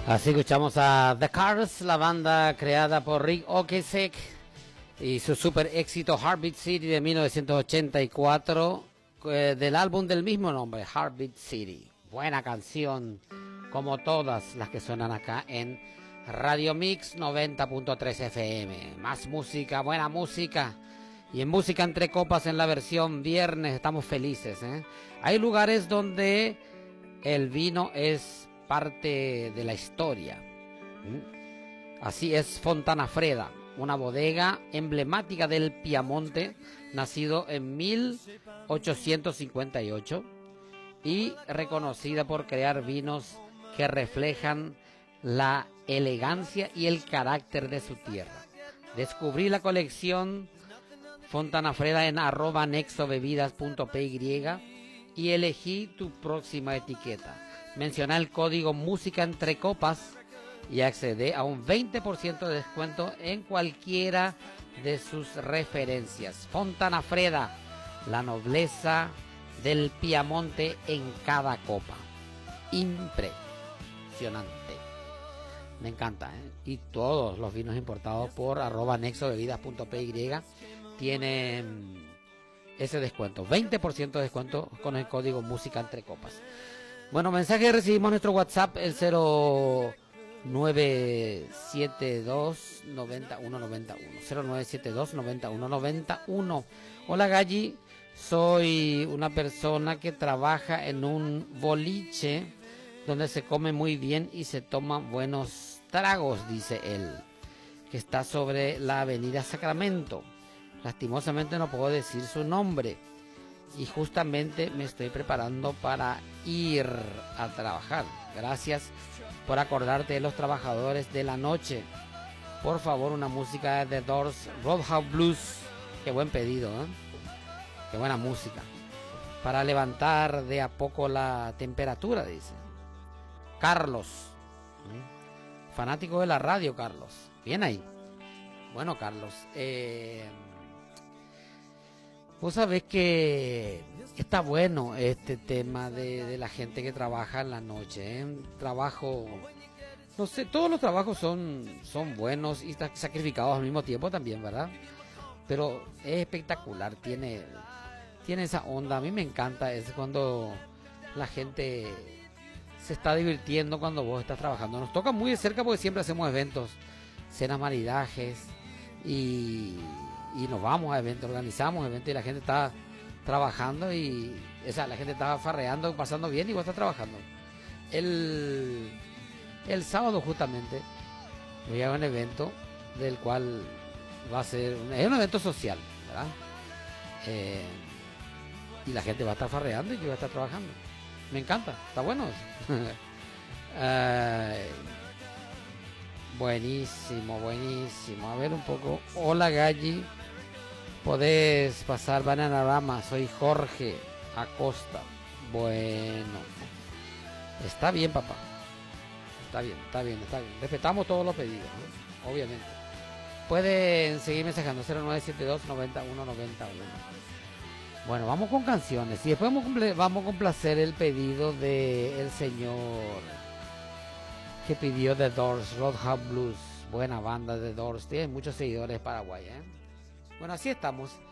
Así escuchamos a The Cars, la banda creada por Rick Ocasek y su super éxito Heartbeat City de 1984, del álbum del mismo nombre, Heartbeat City. Buena canción, como todas las que suenan acá en Radio Mix 90.3 FM. Más música, buena música. Y en Música Entre Copas, en la versión viernes, estamos felices, ¿eh? Hay lugares donde el vino es parte de la historia. Así es Fontana Freda, una bodega emblemática del Piamonte, nacido en 1858 y reconocida por crear vinos que reflejan la elegancia y el carácter de su tierra. Descubrí la colección Fontana Freda en @nexobebidas.py y elegí tu próxima etiqueta. Menciona el código Música Entre Copas y accede a un 20% de descuento en cualquiera de sus referencias. Fontana Freda, la nobleza del Piamonte en cada copa. Impresionante. Me encanta, ¿eh? Y todos los vinos importados por @nexobebidas.py tienen ese descuento, 20% de descuento con el código Música Entre Copas. Bueno, mensaje recibimos en nuestro WhatsApp, el 0972 9191 0972 9191. Hola Galli, soy una persona que trabaja en un boliche donde se come muy bien y se toman buenos tragos, dice él, que está sobre la avenida Sacramento. Lastimosamente no puedo decir su nombre y justamente me estoy preparando para ir a trabajar. Gracias por acordarte de los trabajadores de la noche. Por favor, una música de The Doors, Roadhouse Blues. Qué buen pedido, ¿eh? Qué buena música. Para levantar de a poco la temperatura, dice Carlos. Fanático de la radio, Carlos. Bien ahí. Bueno, Carlos, vos sabés que está bueno este tema de la gente que trabaja en la noche, ¿eh? Trabajo, no sé, todos los trabajos son buenos y sacrificados al mismo tiempo también, ¿verdad? Pero es espectacular, tiene esa onda. A mí me encanta, es cuando la gente se está divirtiendo cuando vos estás trabajando. Nos toca muy de cerca porque siempre hacemos eventos, cenas, maridajes y nos vamos a eventos, organizamos eventos y la gente está trabajando y la gente está farreando, pasando bien y vos estás trabajando. El sábado justamente voy a un evento del cual va a ser es un evento social, ¿verdad? Y la gente va a estar farreando y yo voy a estar trabajando. Me encanta, está bueno eso. Buenísimo. A ver un poco. Hola Galli, podés pasar Bananarama, soy Jorge Acosta. Bueno, está bien, papá. Está bien. Respetamos todos los pedidos, ¿no? Obviamente. Pueden seguir mensajando 0972 9191. Bueno, vamos con canciones y después vamos a complacer el pedido del señor que pidió The Doors, Roadhouse Blues. Buena banda de Doors, tiene muchos seguidores en Paraguay, ¿eh? Bueno, así estamos.